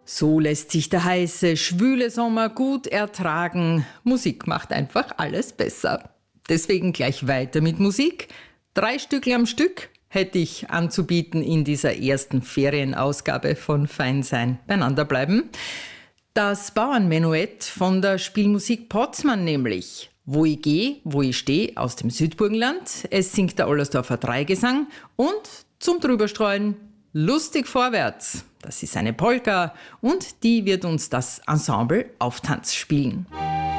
So lässt sich der heiße, schwüle Sommer gut ertragen. Musik macht einfach alles besser. Deswegen gleich weiter mit Musik. 3 Stückl am Stück hätte ich anzubieten in dieser ersten Ferienausgabe von Feinsein beieinander bleiben. Das Bauernmenuett von der Spielmusik Potzmann nämlich. Wo ich geh, wo ich steh, aus dem Südburgenland. Es singt der Ollersdorfer Dreigesang und zum Drüberstreuen lustig vorwärts. Das ist eine Polka und die wird uns das Ensemble Auftanz spielen.